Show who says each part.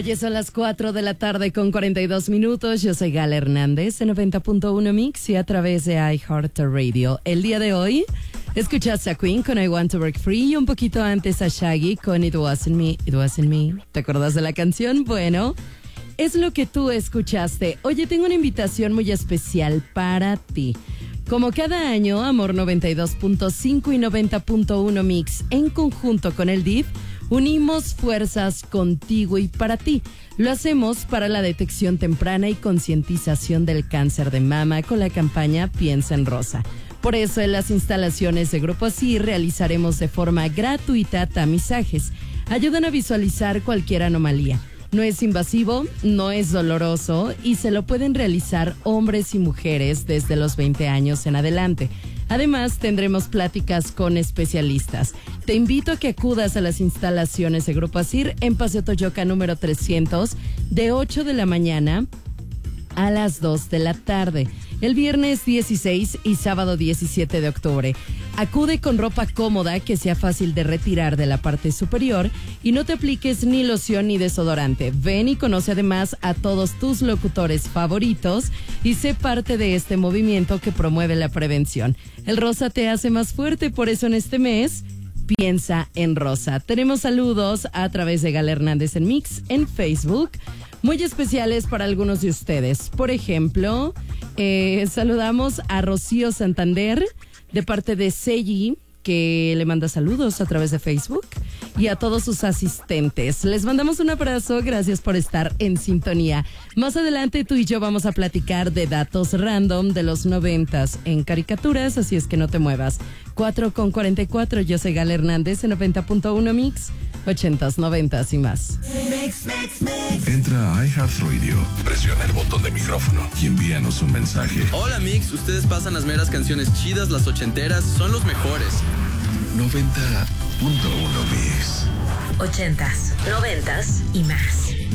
Speaker 1: Oye, son las 4 de la tarde con 42 minutos. Yo soy Gala Hernández en 90.1 Mix y a través de iHeartRadio. El día de hoy escuchaste a Queen con I Want to Break Free y un poquito antes a Shaggy con It Wasn't Me, It Wasn't Me. ¿Te acuerdas de la canción? Bueno, es lo que tú escuchaste. Oye, tengo una invitación muy especial para ti. Como cada año, Amor 92.5 y 90.1 Mix en conjunto con el DIF unimos fuerzas contigo y para ti. Lo hacemos para la detección temprana y concientización del cáncer de mama con la campaña Piensa en Rosa. Por eso en las instalaciones de Grupo Así realizaremos de forma gratuita tamizajes. Ayudan a visualizar cualquier anomalía. No es invasivo, no es doloroso y se lo pueden realizar hombres y mujeres desde los 20 años en adelante. Además, tendremos pláticas con especialistas. Te invito a que acudas a las instalaciones de Grupo Asir en Paseo Toyoca número 300 de 8 de la mañana a las 2 de la tarde. El viernes 16 y sábado 17 de octubre. Acude con ropa cómoda que sea fácil de retirar de la parte superior y no te apliques ni loción ni desodorante. Ven y conoce además a todos tus locutores favoritos y sé parte de este movimiento que promueve la prevención. El rosa te hace más fuerte, por eso en este mes piensa en rosa. Tenemos saludos a través de Gala Hernández en Mix en Facebook, muy especiales para algunos de ustedes. Por ejemplo, saludamos a Rocío Santander de parte de Selli, que le manda saludos a través de Facebook, y a todos sus asistentes. Les mandamos un abrazo, gracias por estar en sintonía. Más adelante tú y yo vamos a platicar de datos random de los 90s en caricaturas, así es que no te muevas. 4:44, yo soy Gala Hernández en 90.1 Mix, 80s, 90s y más.
Speaker 2: Entra a iHeartRadio, presiona el botón de micrófono y envíanos un mensaje.
Speaker 3: Hola Mix, ustedes pasan las meras canciones chidas, las ochenteras, son los mejores.
Speaker 2: 90.1 Mix.
Speaker 4: 80s, 90s y más.